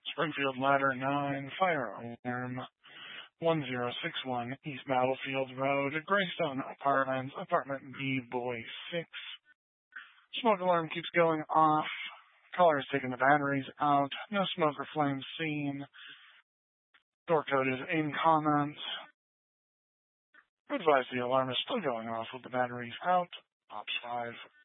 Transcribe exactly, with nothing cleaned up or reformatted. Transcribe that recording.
Springfield Ladder nine, fire alarm one zero six one, East Battlefield Road, Greystone Apartments, apartment B, boy six. Smoke alarm keeps going off. Caller is taking the batteries out. No smoke or flame seen. Door code is in comments. Advise the alarm is still going off with the batteries out. Ops five.